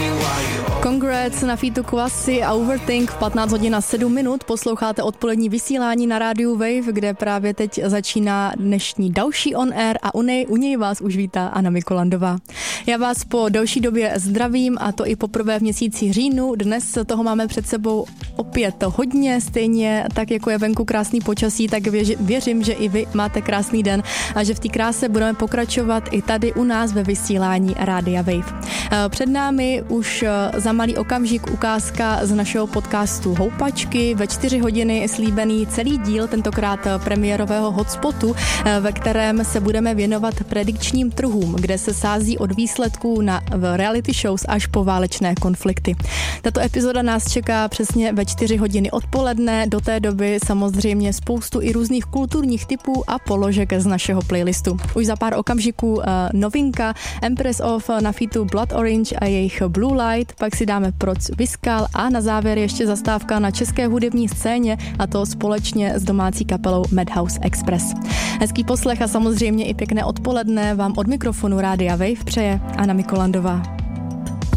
Congrats na featu Quasi a Overthink v 15 hodin a 7 minut. Posloucháte odpolední vysílání na rádiu Wave, kde právě teď začíná dnešní další On Air a u něj vás už vítá Anna Mikolandová. Já vás po delší době zdravím, a to i poprvé v měsíci říjnu. Dnes toho máme před sebou opět hodně, stejně tak jako je venku krásný počasí, tak věřím, že i vy máte krásný den a že v té kráse budeme pokračovat i tady u nás ve vysílání Rádia Wave. Před námi už za malý okamžik ukázka z našeho podcastu Houpačky, ve 4 hodiny slíbený celý díl, tentokrát premiérového hotspotu, ve kterém se budeme věnovat predikčním trhům, kde se sází od výsledků na reality shows až po válečné konflikty. Tato epizoda nás čeká přesně ve 4 hodiny odpoledne, do té doby samozřejmě spoustu i různých kulturních typů a položek z našeho playlistu. Už za pár okamžiků novinka Empress of na featu Blood Orange a jejich Blue Light, pak si dáme Proc Viskal a na závěr ještě zastávka na české hudební scéně, a to společně s domácí kapelou Madhouse Express. Hezký poslech a samozřejmě i pěkné odpoledne vám od mikrofonu Rádia Wave přeje Anna Mikolandová.